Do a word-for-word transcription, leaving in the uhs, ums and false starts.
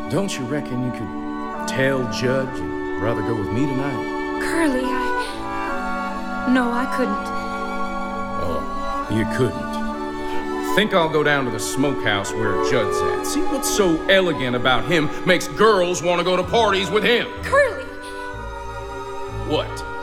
Don't you reckon you could tell Judge you'd rather go with me tonight? Curly, I... No, I couldn't. Oh, you couldn't. Think I'll go down to the smokehouse where Judd's at. See what's so elegant about him makes girls want to go to parties with him. Curly! What?